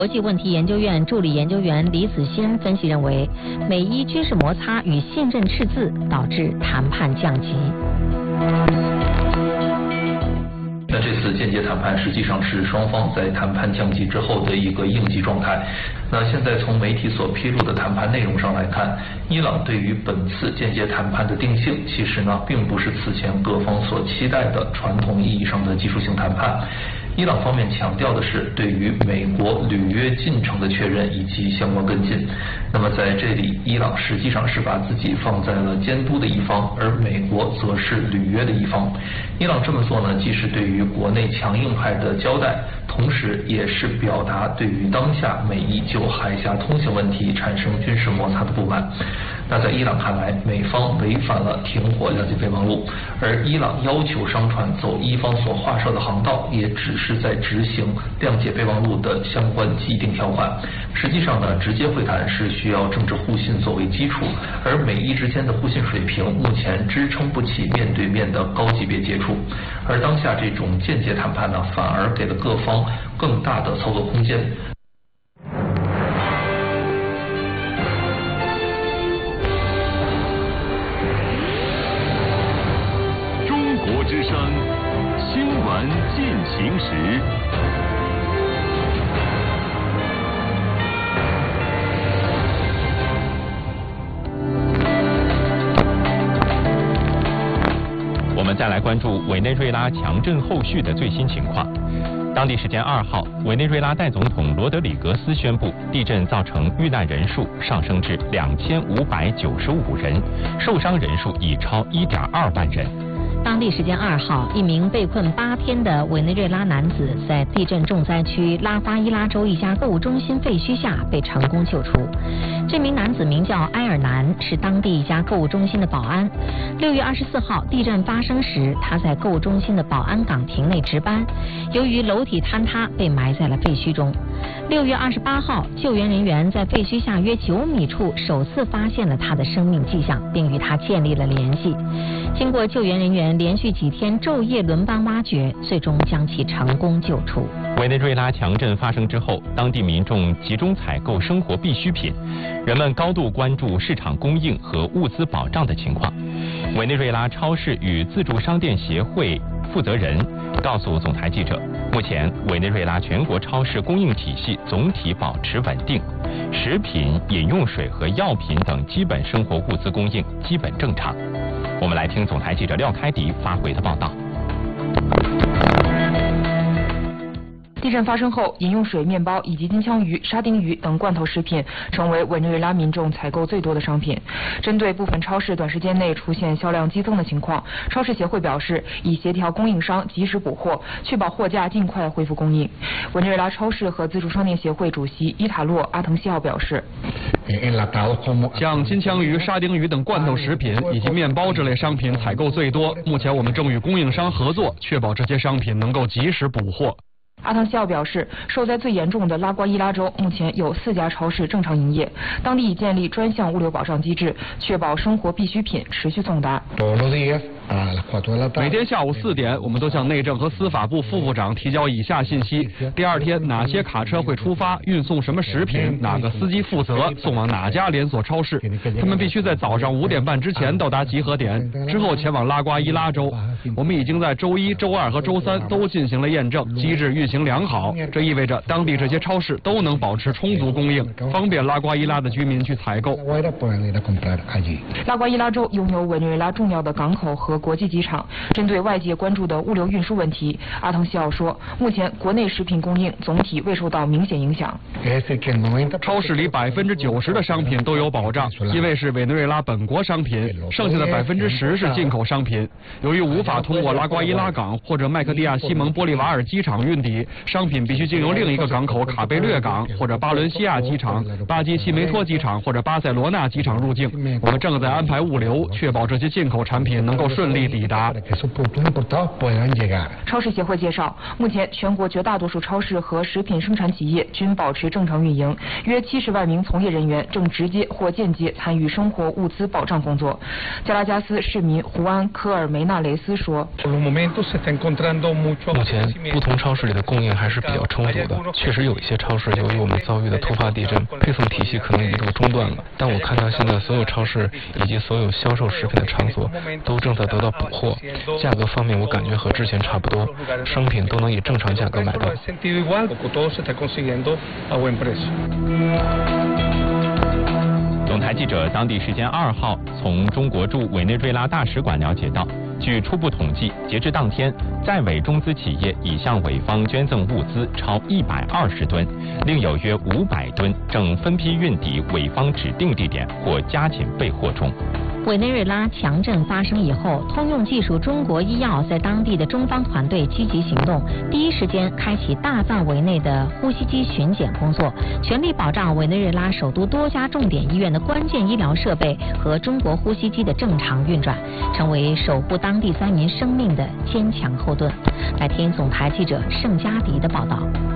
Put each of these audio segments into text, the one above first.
国际问题研究院助理研究员李子欣分析认为，美伊军事摩擦与信任赤字导致谈判降级。 那这次间接谈判实际上是双方在谈判降级之后的一个应急状态。那现在从媒体所披露的谈判内容上来看，伊朗对于本次间接谈判的定性，其实呢并不是此前各方所期待的传统意义上的技术性谈判。伊朗方面强调的是对于美国履约进程的确认以及相关跟进。那么在这里，伊朗实际上是把自己放在了监督的一方，而美国则是履约的一方。伊朗这么做呢，既是对于国内强硬派的交代，同时也是表达对于当下美伊就海峡通行问题产生军事摩擦的不满。那在伊朗看来，美方违反了停火谅解备忘录，而伊朗要求商船走伊方所划设的航道，也只是在执行谅解备忘录的相关既定条款。实际上呢，直接会谈是需要政治互信作为基础，而美伊之间的互信水平目前支撑不起面对面的高级别接触，而当下这种间接谈判呢，反而给了各方更大的操作空间。 中国之声新闻进行时。 我们再来关注委内瑞拉强震后续的最新情况。当地时间2号，委内瑞拉代总统罗德里格斯宣布，地震造成遇难人数上升至2595人，受伤人数已超1.2万人。 当地时间2号，一名被困8天的委内瑞拉男子在地震重灾区拉瓜伊拉州一家购物中心废墟下被成功救出。这名男子名叫埃尔南，是当地一家购物中心的保安。6月24号地震发生时，他在购物中心的保安岗亭内值班，由于楼体坍塌被埋在了废墟中。6月28号，救援人员在废墟下约9米处首次发现了他的生命迹象，并与他建立了联系。经过救援人员连续几天昼夜轮班挖掘，最终将其成功救出。 委内瑞拉强震发生之后，当地民众集中采购生活必需品，人们高度关注市场供应和物资保障的情况。委内瑞拉超市与自助商店协会负责人告诉总台记者，目前委内瑞拉全国超市供应体系总体保持稳定，食品、饮用水和药品等基本生活物资供应基本正常。我们来听总台记者廖开迪发回的报道。 地震发生后，饮用水、面包以及金枪鱼、沙丁鱼等罐头食品成为委内瑞拉民众采购最多的商品。针对部分超市短时间内出现销量激增的情况，超市协会表示已协调供应商及时补货，确保货架尽快恢复供应。委内瑞拉超市和自助商店协会主席伊塔洛·阿滕西奥表示， 像金枪鱼、沙丁鱼等罐头食品以及面包这类商品采购最多。目前我们正与供应商合作，确保这些商品能够及时补货。 阿滕西奥表示，受灾最严重的拉瓜伊拉州目前有4家超市正常营业，当地已建立专项物流保障机制，确保生活必需品持续送达。 每天下午4点，我们都向内政和司法部副部长提交以下信息：第二天哪些卡车会出发，运送什么食品，哪个司机负责，送往哪家连锁超市。他们必须在早上5点半之前到达集合点，之后前往拉瓜伊拉州。我们已经在周1、周2和周3都进行了验证，机制运行良好，这意味着当地这些超市都能保持充足供应，方便拉瓜伊拉的居民去采购。 拉瓜伊拉州拥有委内瑞拉重要的港口和国际机场。针对外界关注的物流运输问题，阿滕西奥说，目前国内食品供应总体未受到明显影响。 超市里90%的商品都有保障，因为是委内瑞拉本国商品，剩下的10%是进口商品。由于无法通过拉瓜伊拉港或者麦克蒂亚西蒙玻利瓦尔机场运抵，商品必须经由另一个港口卡贝略港或者巴伦西亚机场、巴基西梅托机场或者巴塞罗那机场入境。我们正在安排物流，确保这些进口产品能够顺顺利抵达。 超市协会介绍，目前全国绝大多数超市和食品生产企业均保持正常运营，约70万名从业人员正直接或间接参与生活物资保障工作。加拉加斯市民胡安·科尔梅纳雷斯说：“ 目前不同超市里的供应还是比较充足的，确实有一些超市由于我们遭遇的突发地震，配送体系可能一度中断了。但我看到现在所有超市以及所有销售食品的场所都正在得到补货，价格方面我感觉和之前差不多，商品都能以正常价格买到。” 总台记者当地时间2号从中国驻委内瑞拉大使馆了解到，据初步统计，截至当天，在委中资企业已向委方捐赠物资超120吨，另有约500吨正分批运抵委方指定地点或加紧备货中。 委内瑞拉强震发生以后，通用技术中国医药在当地的中方团队积极行动，第一时间开启大范围内的呼吸机巡检工作，全力保障委内瑞拉首都多家重点医院的关键医疗设备和中国呼吸机的正常运转，成为守护当地灾民生命的坚强后盾。来听总台记者盛佳迪的报道。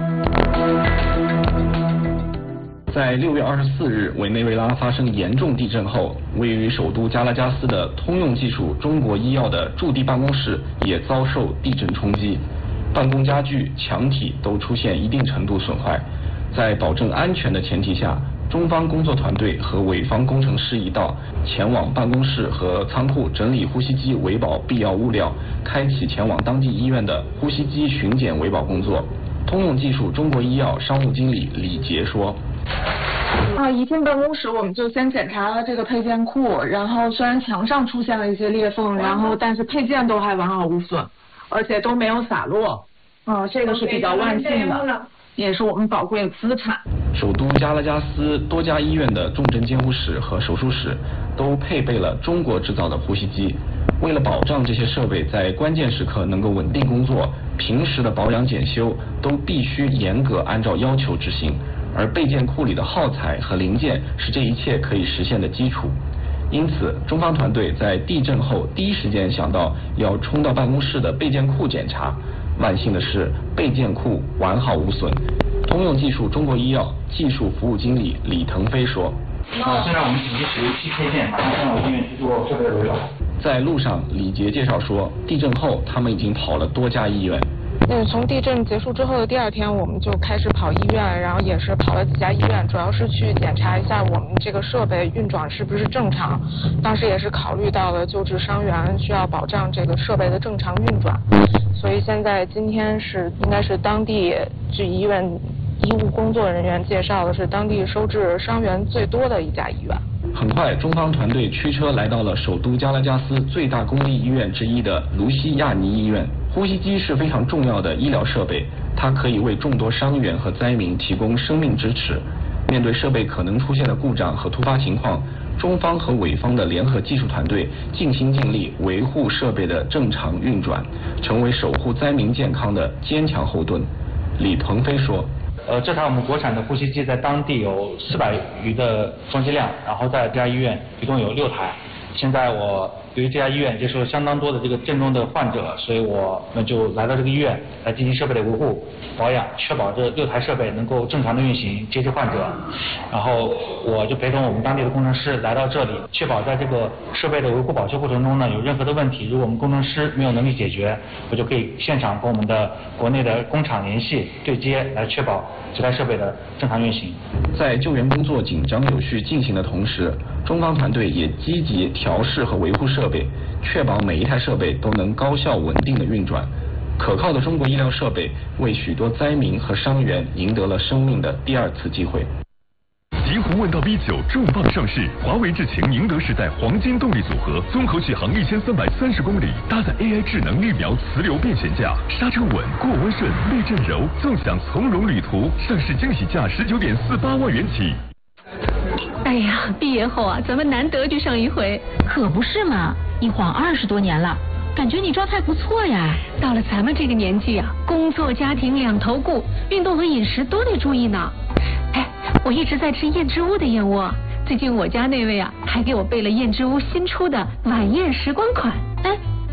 在6月24日，委内瑞拉发生严重地震后，位于首都加拉加斯的通用技术中国医药的驻地办公室也遭受地震冲击，办公家具、墙体都出现一定程度损坏。在保证安全的前提下，中方工作团队和委方工程师一道前往办公室和仓库整理呼吸机维保必要物料，开启前往当地医院的呼吸机巡检维保工作。通用技术中国医药商务经理李杰说：“ 一进办公室我们就先检查了这个配件库，然后虽然墙上出现了一些裂缝，但是配件都还完好无损，而且都没有洒落。这个是比较万幸的，也是我们宝贵的资产。” 首都加拉加斯多家医院的重症监护室和手术室都配备了中国制造的呼吸机。为了保障这些设备在关键时刻能够稳定工作，平时的保养检修都必须严格按照要求执行，而备件库里的耗材和零件是这一切可以实现的基础。因此，中方团队在地震后第一时间想到要冲到办公室的备件库检查。万幸的是，备件库完好无损。通用技术中国医药技术服务经理李腾飞说：“ 现在我们紧急使用批配件，马上送到医院去做设备的维保。” 在路上，李杰介绍说，地震后他们已经跑了多家医院。 从地震结束之后的第2天，我们就开始跑医院，然后也是跑了几家医院，主要是去检查一下我们这个设备运转是不是正常。当时也是考虑到了救治伤员，需要保障这个设备的正常运转。所以今天应该是当地据医院医务工作人员介绍的是当地收治伤员最多的一家医院。 很快，中方团队驱车来到了首都加拉加斯最大公立医院之一的卢西亚尼医院。呼吸机是非常重要的医疗设备，它可以为众多伤员和灾民提供生命支持。面对设备可能出现的故障和突发情况，中方和委方的联合技术团队尽心尽力维护设备的正常运转，成为守护灾民健康的坚强后盾。李腾飞说：“ 这台我们国产的呼吸机在当地有400余的装机量，然后在这家医院一共有6台。现在我由于这家医院接受了相当多的这个震动的患者，所以我们就来到这个医院来进行设备的维护保养，确保这6台设备能够正常的运行，接治患者。然后我就陪同我们当地的工程师来到这里，确保在这个设备的维护保修过程中呢，有任何的问题，如果我们工程师没有能力解决，我就可以现场跟我们的国内的工厂联系对接，来确保这台设备的正常运行。 在救援工作紧张有序进行的同时，中方团队也积极调试和维护设备，确保每一台设备都能高效稳定的运转。可靠的中国医疗设备为许多灾民和伤员赢得了生命的第2次机会。 极狐问道 V9 重磅上市，华为智擎宁德时代黄金动力组合，综合续航1330公里，搭载 AI 智能绿苗磁流变悬架，刹车稳，过弯顺，避震柔，纵享从容旅途。上市惊喜价19.48万元起。 哎呀，毕业后啊，咱们难得聚上一回。可不是嘛，一晃20多年了，感觉你状态不错呀。到了咱们这个年纪啊，工作家庭2头顾，运动和饮食都得注意呢。哎，我一直在吃燕之屋的燕窝，最近我家那位啊，还给我备了燕之屋新出的晚宴时光款。哎，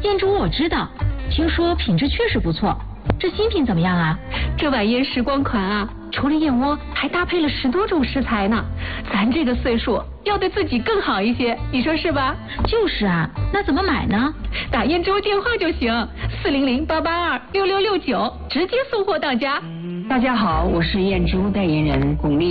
燕珠我知道，听说品质确实不错。这新品怎么样啊？ 这晚宴时光款啊，除了燕窝，还搭配了10多种食材呢。咱这个岁数要对自己更好一些，你说是吧？ 就是啊，那怎么买呢？ 打燕州电话就行，400-882-6669，直接送货到家。 大家好，我是燕州代言人巩俐。